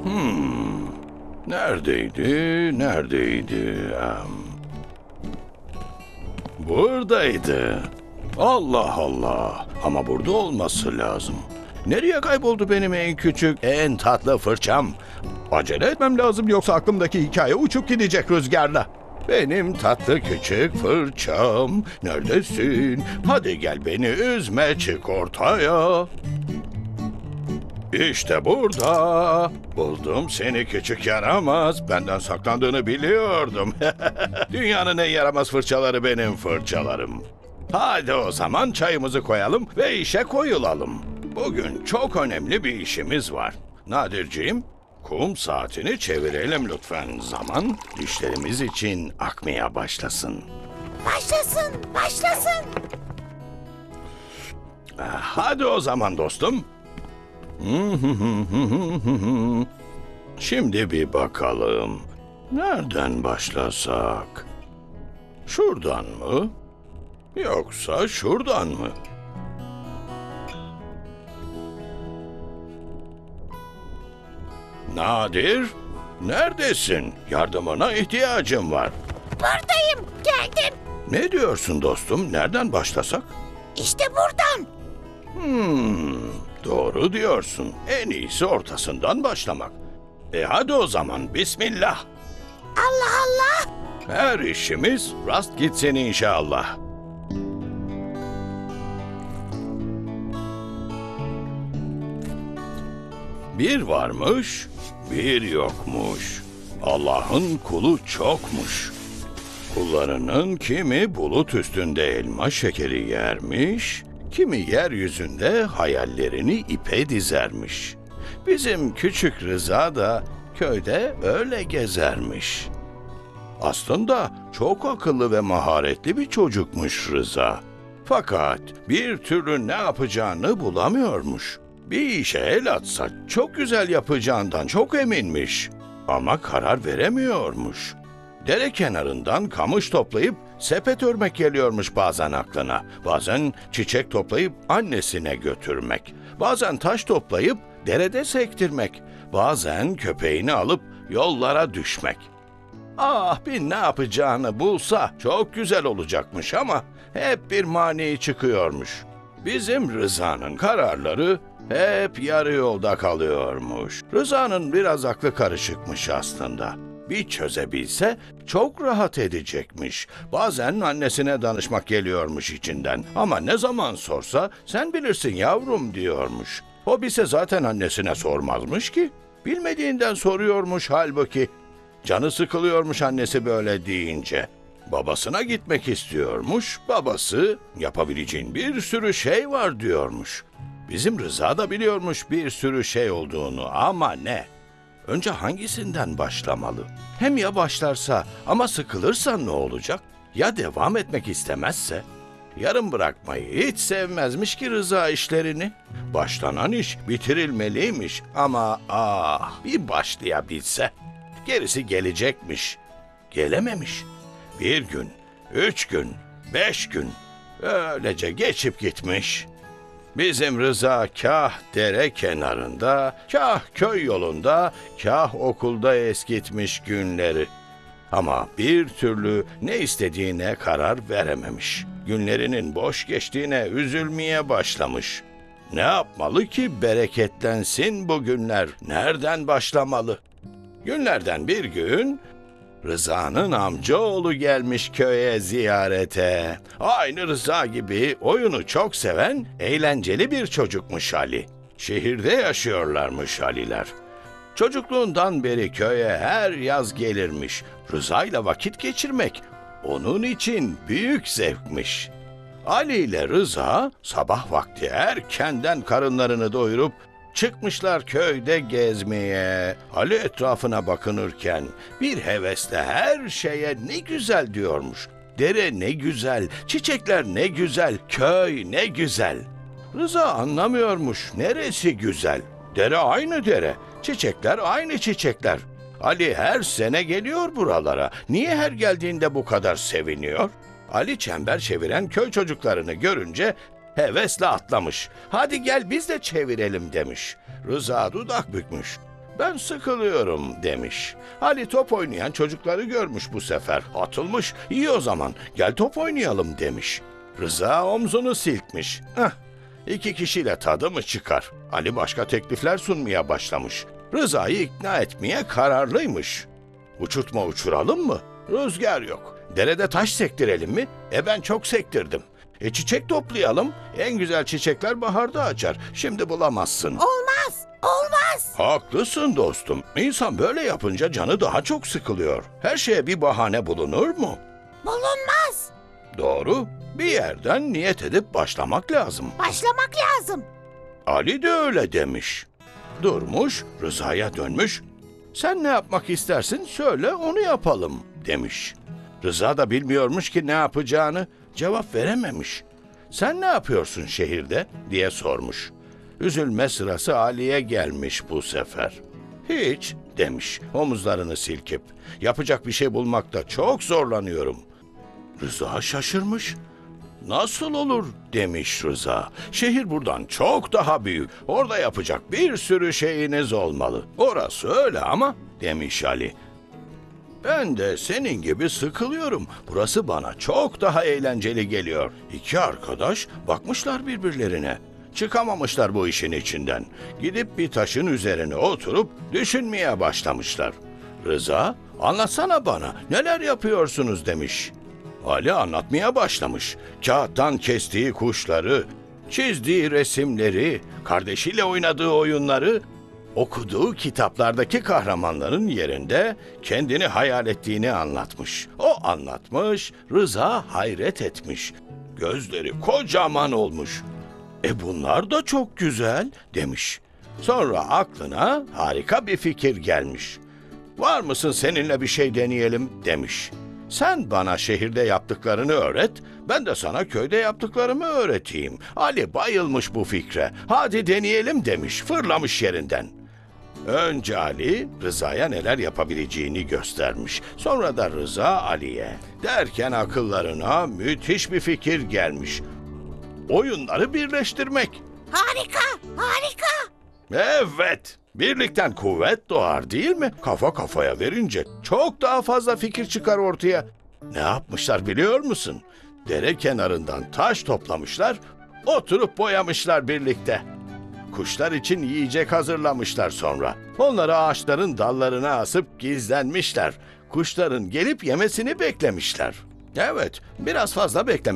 Neredeydi? Buradaydı. Allah Allah. Ama burada olması lazım. Nereye kayboldu benim en küçük, en tatlı fırçam? Acele etmem lazım yoksa aklımdaki hikaye uçup gidecek rüzgarla. Benim tatlı küçük fırçam, neredesin? Hadi gel beni üzme, çık ortaya. İşte burada. Buldum seni küçük yaramaz. Benden saklandığını biliyordum. Dünyanın en yaramaz fırçaları benim fırçalarım. Hadi o zaman çayımızı koyalım ve işe koyulalım. Bugün çok önemli bir işimiz var. Nadirciğim, kum saatini çevirelim lütfen. Zaman dişlerimiz için akmaya başlasın. Başlasın. Hadi o zaman dostum. Şimdi bir bakalım. Nereden başlasak? Şuradan mı? Yoksa şuradan mı? Nadir, neredesin? Yardımına ihtiyacım var. Buradayım, geldim. Ne diyorsun dostum? Nereden başlasak? İşte buradan. Doğru diyorsun. En iyisi ortasından başlamak. Hadi o zaman bismillah. Allah Allah. Her işimiz rast gitsin inşallah. Bir varmış, bir yokmuş. Allah'ın kulu çokmuş. Kullarının kimi bulut üstünde elma şekeri yermiş, kimi yeryüzünde hayallerini ipe dizermiş. Bizim küçük Rıza da köyde öyle gezermiş. Aslında çok akıllı ve maharetli bir çocukmuş Rıza. Fakat bir türlü ne yapacağını bulamıyormuş. Bir işe el atsa çok güzel yapacağından çok eminmiş. Ama karar veremiyormuş. Dere kenarından kamış toplayıp sepet örmek geliyormuş bazen aklına. Bazen çiçek toplayıp annesine götürmek. Bazen taş toplayıp derede sektirmek. Bazen köpeğini alıp yollara düşmek. Bir ne yapacağını bulsa çok güzel olacakmış ama hep bir mani çıkıyormuş. Bizim Rıza'nın kararları hep yarı yolda kalıyormuş. Rıza'nın biraz aklı karışıkmış aslında. Bir çözebilse çok rahat edecekmiş. Bazen annesine danışmak geliyormuş içinden. Ama ne zaman sorsa sen bilirsin yavrum diyormuş. O bilse zaten annesine sormazmış ki. Bilmediğinden soruyormuş halbuki. Canı sıkılıyormuş annesi böyle deyince. Babasına gitmek istiyormuş. Babası yapabileceğin bir sürü şey var diyormuş. Bizim Rıza da biliyormuş bir sürü şey olduğunu ama ne? Önce hangisinden başlamalı? Hem ya başlarsa ama sıkılırsa ne olacak? Ya devam etmek istemezse? Yarım bırakmayı hiç sevmezmiş ki Rıza işlerini. Başlanan iş bitirilmeliymiş ama bir başlayabilse. Gerisi gelecekmiş. Gelememiş. 1 gün, 3 gün, 5 gün öylece geçip gitmiş. Bizim Rıza kah dere kenarında, kah köy yolunda, kah okulda eskitmiş günleri. Ama bir türlü ne istediğine karar verememiş. Günlerinin boş geçtiğine üzülmeye başlamış. Ne yapmalı ki bereketlensin bu günler? Nereden başlamalı? Günlerden bir gün Rıza'nın amcaoğlu gelmiş köye ziyarete. Aynı Rıza gibi oyunu çok seven, eğlenceli bir çocukmuş Ali. Şehirde yaşıyorlarmış Aliler. Çocukluğundan beri köye her yaz gelirmiş. Rıza'yla vakit geçirmek onun için büyük zevkmiş. Ali ile Rıza sabah vakti erkenden karınlarını doyurup çıkmışlar köyde gezmeye. Ali etrafına bakınırken bir hevesle her şeye ne güzel diyormuş. Dere ne güzel, çiçekler ne güzel, köy ne güzel. Rıza anlamıyormuş neresi güzel. Dere aynı dere, çiçekler aynı çiçekler. Ali her sene geliyor buralara. Niye her geldiğinde bu kadar seviniyor? Ali çember çeviren köy çocuklarını görünce hevesle atlamış. Hadi gel biz de çevirelim demiş. Rıza dudak bükmüş. Ben sıkılıyorum demiş. Ali top oynayan çocukları görmüş bu sefer. Atılmış, iyi o zaman gel top oynayalım demiş. Rıza omzunu silkmiş. İki kişiyle tadı mı çıkar? Ali başka teklifler sunmaya başlamış. Rıza'yı ikna etmeye kararlıymış. Uçurtma uçuralım mı? Rüzgar yok. Derede taş sektirelim mi? Ben çok sektirdim. Çiçek toplayalım. En güzel çiçekler baharda açar. Şimdi bulamazsın. Olmaz. Olmaz. Haklısın dostum. İnsan böyle yapınca canı daha çok sıkılıyor. Her şeye bir bahane bulunur mu? Bulunmaz. Doğru. Bir yerden niyet edip başlamak lazım. Başlamak lazım. Ali de öyle demiş. Durmuş, Rıza'ya dönmüş. Sen ne yapmak istersin söyle onu yapalım demiş. Rıza da bilmiyormuş ki ne yapacağını, cevap verememiş. Sen ne yapıyorsun şehirde diye sormuş. Üzülme sırası Ali'ye gelmiş bu sefer. Hiç demiş omuzlarını silkip. Yapacak bir şey bulmakta çok zorlanıyorum. Rıza şaşırmış. Nasıl olur demiş Rıza. Şehir buradan çok daha büyük. Orada yapacak bir sürü şeyiniz olmalı. Orası öyle ama demiş Ali. Ben de senin gibi sıkılıyorum. Burası bana çok daha eğlenceli geliyor. İki arkadaş bakmışlar birbirlerine. Çıkamamışlar bu işin içinden. Gidip bir taşın üzerine oturup düşünmeye başlamışlar. Rıza, anlatsana bana neler yapıyorsunuz demiş. Ali anlatmaya başlamış. Kağıttan kestiği kuşları, çizdiği resimleri, kardeşiyle oynadığı oyunları, okuduğu kitaplardaki kahramanların yerinde kendini hayal ettiğini anlatmış. O anlatmış, Rıza hayret etmiş. Gözleri kocaman olmuş. Bunlar da çok güzel demiş. Sonra aklına harika bir fikir gelmiş. Var mısın seninle bir şey deneyelim demiş. Sen bana şehirde yaptıklarını öğret, ben de sana köyde yaptıklarımı öğreteyim. Ali bayılmış bu fikre. Hadi deneyelim demiş, fırlamış yerinden. Önce Ali, Rıza'ya neler yapabileceğini göstermiş. Sonra da Rıza Ali'ye. Derken akıllarına müthiş bir fikir gelmiş. Oyunları birleştirmek. Harika. Harika. Evet, birlikten kuvvet doğar değil mi? Kafa kafaya verince çok daha fazla fikir çıkar ortaya. Ne yapmışlar biliyor musun? Dere kenarından taş toplamışlar, oturup boyamışlar birlikte. Kuşlar için yiyecek hazırlamışlar sonra. Onları ağaçların dallarına asıp gizlenmişler. Kuşların gelip yemesini beklemişler. Evet, biraz fazla beklemişler.